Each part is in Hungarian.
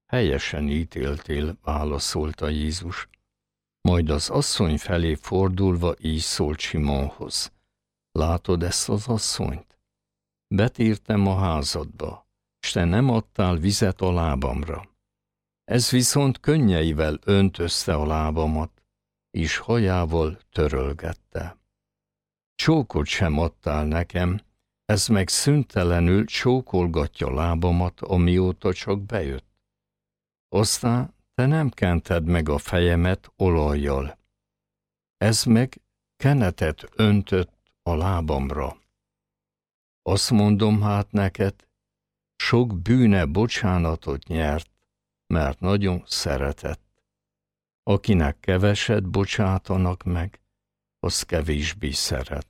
helyesen ítéltél, válaszolta Jézus. Majd az asszony felé fordulva így szólt Simonhoz. Látod ezt az asszonyt? Betértem a házadba, s te nem adtál vizet a lábamra. Ez viszont könnyeivel öntözte a lábamat, és hajával törölgette. Csókot sem adtál nekem, ez meg szüntelenül csókolgatja lábamat, amióta csak bejött. Aztán te nem kented meg a fejemet olajjal. Ez meg kenetet öntött a lábamra. Azt mondom hát neked, sok bűne bocsánatot nyert, mert nagyon szeretett. Akinek keveset bocsátanak meg, az kevésbé szeret.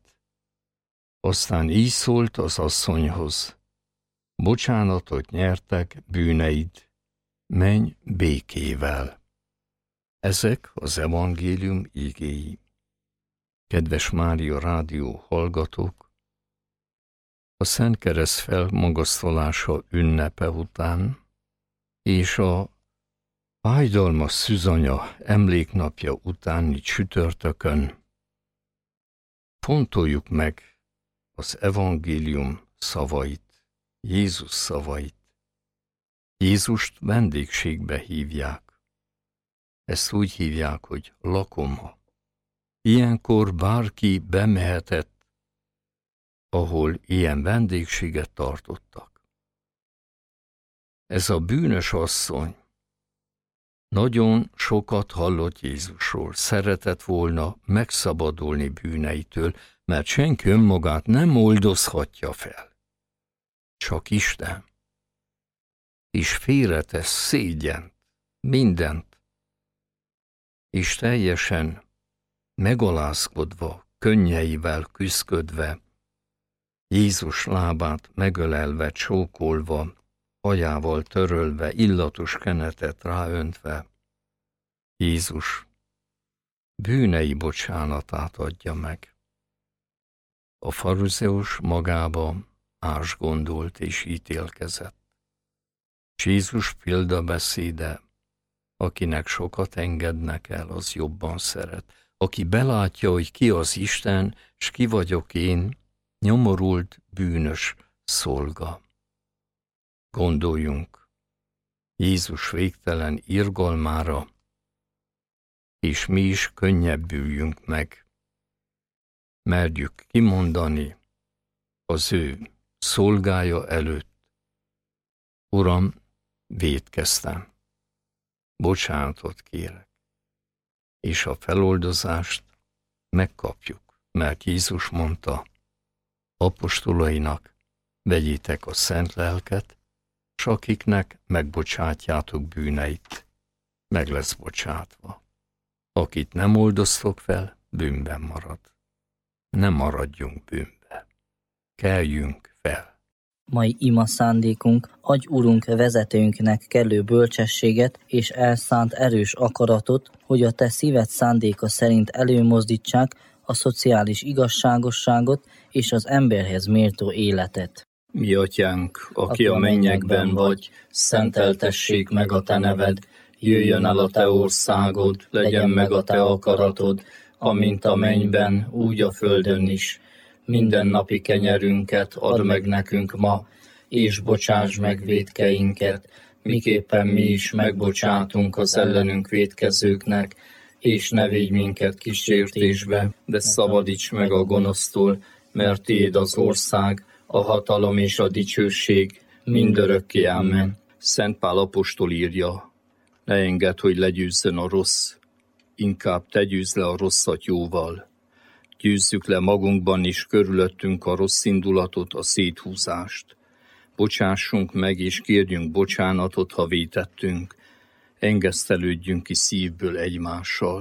Aztán így szólt az asszonyhoz, bocsánatot nyertek bűneid, menj békével. Ezek az evangélium igéi. Kedves Mária Rádió hallgatók, a Szent Kereszt felmagasztalása ünnepe után és a fájdalmas szűzanya emléknapja utáni csütörtökön fontoljuk meg az evangélium szavait, Jézus szavait. Jézust vendégségbe hívják. Ezt úgy hívják, hogy lakoma. Ilyenkor bárki bemehetett, ahol ilyen vendégséget tartottak. Ez a bűnös asszony nagyon sokat hallott Jézusról, szeretett volna megszabadulni bűneitől, mert senki önmagát nem oldozhatja fel. Csak Isten. És félretesz szégyent, mindent, és teljesen megalázkodva, könnyeivel küszködve, Jézus lábát megölelve, csókolva, hajával törölve, illatos kenetet ráöntve, Jézus bűnei bocsánatát adja meg. A farizeus magába más gondolt és ítélkezett. S Jézus példabeszéde, akinek sokat engednek el, az jobban szeret. Aki belátja, hogy ki az Isten, s ki vagyok én, nyomorult, bűnös szolga. Gondoljunk Jézus végtelen irgalmára, és mi is könnyebbüljünk meg. Merjük kimondani az ő szolgája előtt. Uram, vétkeztem, bocsánatot kérek, és a feloldozást megkapjuk, mert Jézus mondta apostolainak, vegyétek a szent lelket, s akiknek megbocsátjátok bűneit, meg lesz bocsátva. Akit nem oldoztok fel, bűnben marad. Ne maradjunk bűnbe. Keljünk fel. Mai ima szándékunk, adj Urunk vezetőnknek kellő bölcsességet és elszánt erős akaratot, hogy a te szíved szándéka szerint előmozdítsák a szociális igazságosságot és az emberhez méltó életet. Mi atyánk, aki a mennyekben vagy, szenteltessék meg a te neved, jöjjön el a te országod, legyen meg a te akaratod, amint a mennyben, úgy a földön is. Mindennapi kenyerünket add meg nekünk ma, és bocsáss meg vétkeinket, miképpen mi is megbocsátunk az ellenünk vétkezőknek, és ne védj minket kísértésbe, de szabadíts meg a gonosztól, mert tiéd az ország, a hatalom és a dicsőség mindörökké. Amen. Szent Pál apostol írja, ne engedd, hogy legyőzzön a rossz, inkább te győzz le a rosszat jóval. Győzzük le magunkban is körülöttünk a rossz indulatot, a széthúzást. Bocsássunk meg és kérjünk bocsánatot, ha vétettünk. Engesztelődjünk ki szívből egymással.